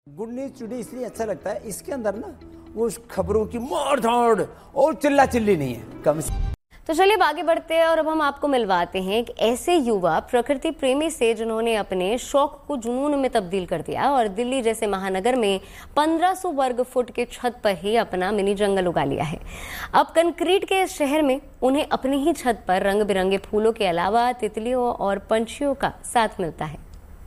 Good news today इसलिए अच्छा लगता है, इसके अंदर ना वो खबरों की मार धाड़ और चिल्ला चिल्ली नहीं है कम से। तो चलिए अब आगे बढ़ते हैं और अब हम आपको मिलवाते हैं एक ऐसे युवा प्रकृति प्रेमी से जिन्होंने अपने शौक को जुनून में तब्दील कर दिया और दिल्ली जैसे महानगर में 1500 वर्ग फुट के छत पर ही अपना मिनी जंगल उगा लिया है। अब कंक्रीट के इस शहर में उन्हें अपनी ही छत पर रंग बिरंगे फूलों के अलावा तितलियों और पंछियों का साथ मिलता है।